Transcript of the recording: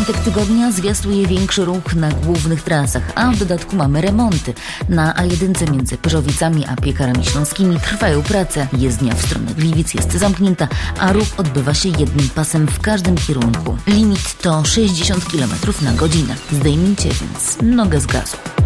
Początek tygodnia zwiastuje większy ruch na głównych trasach, a w dodatku mamy remonty. Na A1 między Pyrzowicami a Piekarami Śląskimi trwają prace. Jezdnia w stronę Gliwic jest zamknięta, a ruch odbywa się jednym pasem w każdym kierunku. Limit to 60 km na godzinę. Zdejmijcie więc nogę z gazu.